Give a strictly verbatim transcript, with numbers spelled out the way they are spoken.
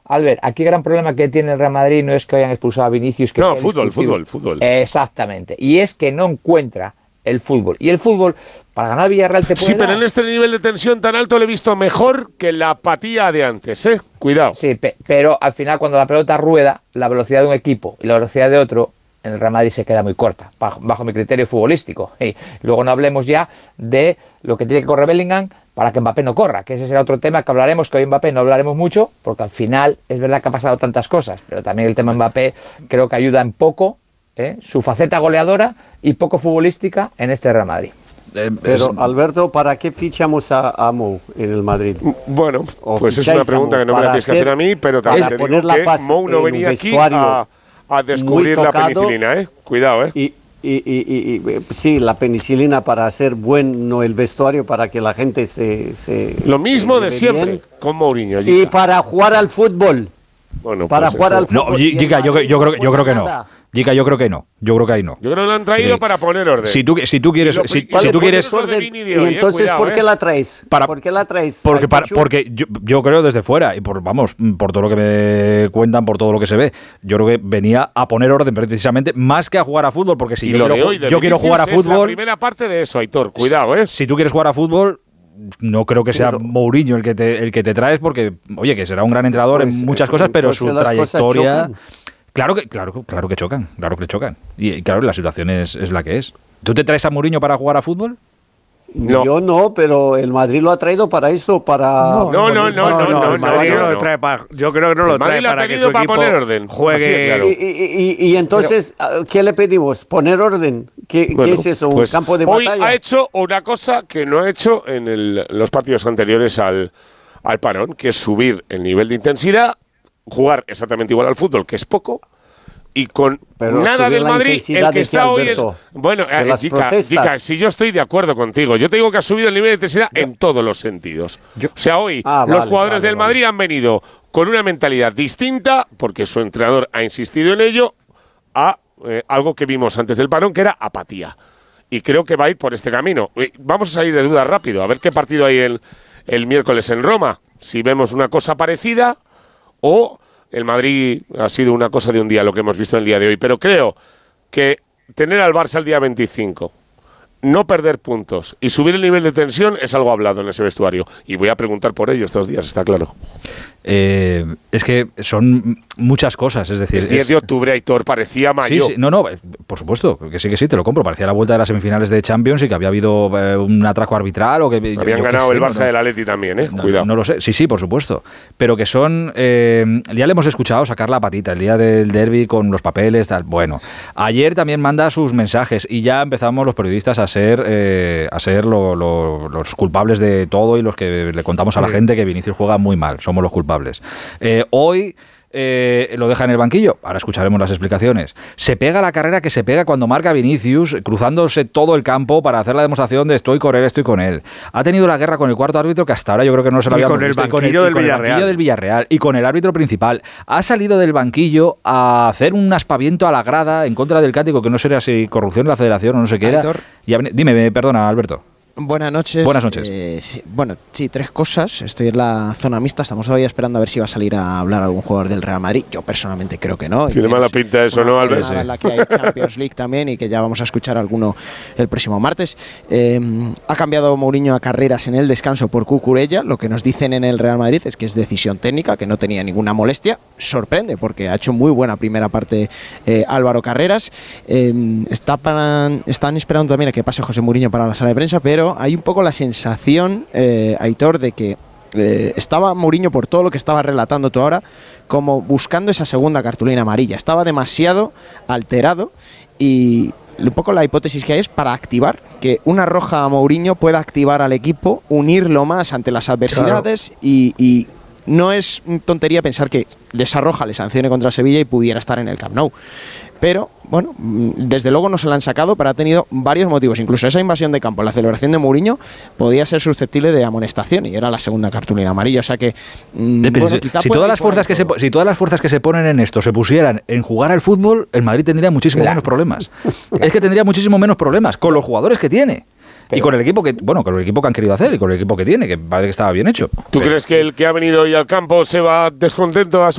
Albert, aquí el gran problema que tiene el Real Madrid no es que hayan expulsado a Vinicius. Que no, fútbol, fútbol, fútbol. Exactamente. Y es que no encuentra el fútbol. Y el fútbol, para ganar Villarreal te puede Sí, pero dar. en este nivel de tensión tan alto lo he visto mejor que la apatía de antes, ¿eh? Cuidado. Sí, pe pero al final cuando la pelota rueda, la velocidad de un equipo y la velocidad de otro, en el Real Madrid se queda muy corta, bajo, bajo mi criterio futbolístico. Y luego no hablemos ya de lo que tiene que correr Bellingham para que Mbappé no corra, que ese será otro tema que hablaremos, que hoy Mbappé no hablaremos mucho, porque al final es verdad que ha pasado tantas cosas, pero también el tema Mbappé creo que ayuda en poco, ¿eh? Su faceta goleadora y poco futbolística en este Real Madrid. Pero, Alberto, ¿para qué fichamos a, a Mou en el Madrid? Bueno, pues es una pregunta que no me la tienes que hacer a mí, pero también te digo que Mou no venía aquí a, a descubrir la penicilina, ¿eh? Cuidado, ¿eh? Y, y, y, y, sí, la penicilina para hacer bueno el vestuario, para que la gente se... se Lo mismo se de siempre bien. Con Mourinho. Y para jugar al fútbol. Bueno, para pues jugar eso. al fútbol. No, Giga, yo, yo, creo, yo creo que no. Giga, yo creo que no. Yo creo que ahí no. Yo creo que lo han traído sí. para poner orden. Si tú, si tú quieres, Lo, si, vale, si tú quieres, orden, hoy, y entonces, eh, cuidado, ¿por qué eh. la traes? Para, ¿Por qué la traes? Porque, para, porque yo, yo creo desde fuera y por vamos, por todo lo que me cuentan, por todo lo que se ve, yo creo que venía a poner orden precisamente más que a jugar a fútbol, porque si y yo, lo quiero, de hoy de yo quiero jugar a es la fútbol, primera parte de eso, Aitor, cuidado, eh. Si tú quieres jugar a fútbol, no creo que sea pero, Mourinho el que te el que te traes, porque oye, que será un gran entrenador pues, en muchas cosas, pero su trayectoria, claro que claro, claro que chocan, claro que chocan. Y, y claro, la situación es, es la que es. ¿Tú te traes a Mourinho para jugar a fútbol? No. Yo no, pero el Madrid lo ha traído para eso, para... No, no, no, no, no, no, el Madrid no lo trae para... Yo creo que no lo trae para que su equipo poner orden. juegue... Claro. Y, y, y, y entonces, pero, ¿qué le pedimos? ¿Poner orden? ¿Qué, bueno, ¿qué es eso? ¿Un pues campo de hoy batalla? Ha hecho una cosa que no ha hecho en el, los partidos anteriores al, al parón, que es subir el nivel de intensidad, jugar exactamente igual al fútbol, que es poco, y con pero nada del Madrid, el que está hoy... El, bueno, eh, Gica, Gica, si yo estoy de acuerdo contigo, yo te digo que ha subido el nivel de intensidad yo, en todos los sentidos. Yo, o sea, hoy ah, los vale, jugadores vale, del Madrid vale. han venido con una mentalidad distinta, porque su entrenador ha insistido en ello, a eh, algo que vimos antes del parón, que era apatía. Y creo que va a ir por este camino. Vamos a salir de dudas rápido, a ver qué partido hay el, el miércoles en Roma. Si vemos una cosa parecida o... El Madrid ha sido una cosa de un día, lo que hemos visto en el día de hoy. Pero creo que tener al Barça el día veinticinco, no perder puntos y subir el nivel de tensión es algo hablado en ese vestuario. Y voy a preguntar por ello estos días, está claro. Eh, es que son muchas cosas, es decir... Es diez de octubre, Aitor, parecía mayo. Sí, sí, no, no, por supuesto, que sí, que sí, te lo compro. Parecía la vuelta de las semifinales de Champions y que había habido eh, un atraco arbitral o que... Habían ganado sé, el Barça no, del Atleti también, ¿eh? No, Cuidado. No lo sé, sí, sí, por supuesto. Pero que son... Eh, ya le hemos escuchado sacar la patita el día del derbi con los papeles, tal. Bueno, ayer también manda sus mensajes y ya empezamos los periodistas a ser, eh, a ser lo, lo, los culpables de todo y los que le contamos a la sí. gente que Vinicius juega muy mal. Somos los culpables. Eh, hoy eh, lo deja en el banquillo, ahora escucharemos las explicaciones. Se pega la carrera que se pega cuando marca Vinicius, cruzándose todo el campo para hacer la demostración de estoy con él, estoy con él. Ha tenido la guerra con el cuarto árbitro que hasta ahora yo creo que no se lo había con el banquillo, con el, del, con Villarreal. el banquillo del Villarreal y con el árbitro principal. Ha salido del banquillo a hacer un aspaviento a la grada en contra del cántico, que no sé si corrupción en la federación o no sé qué era. Y ha, dime, perdona, Alberto. Buenas noches. Buenas noches. Eh, sí, bueno, sí, tres cosas. Estoy en la zona mixta. Estamos todavía esperando a ver si va a salir a hablar algún jugador del Real Madrid. Yo personalmente creo que no. Tiene mala pinta eso, ¿no, Albert? En la que hay Champions League también y que ya vamos a escuchar alguno el próximo martes. Eh, ha cambiado Mourinho a Carreras en el descanso por Cucurella. Lo que nos dicen en el Real Madrid es que es decisión técnica, que no tenía ninguna molestia. Sorprende porque ha hecho muy buena primera parte eh, Álvaro Carreras. Eh, está para, están esperando también a que pase José Mourinho para la sala de prensa, pero hay un poco la sensación, eh, Aitor, de que eh, estaba Mourinho, por todo lo que estaba relatando tú ahora, como buscando esa segunda cartulina amarilla. Estaba demasiado alterado y un poco la hipótesis que hay es para activar, que una roja a Mourinho pueda activar al equipo, unirlo más ante las adversidades. Claro. y, y no es tontería pensar que esa roja le sancione contra Sevilla y pudiera estar en el Camp Nou. Pero, bueno, desde luego no se la han sacado, pero ha tenido varios motivos. Incluso esa invasión de campo, la celebración de Mourinho, podía ser susceptible de amonestación y era la segunda cartulina amarilla. O sea que, mmm, bueno, si, si, todas las fuerzas que se, si todas las fuerzas que se ponen en esto se pusieran en jugar al fútbol, el Madrid tendría muchísimo claro. menos problemas. Es que tendría muchísimo menos problemas con los jugadores que tiene. Pero, y con el equipo que, bueno, con el equipo que han querido hacer y con el equipo que tiene, que parece que estaba bien hecho. ¿Tú pero, crees que el que ha venido hoy al campo se va descontento a su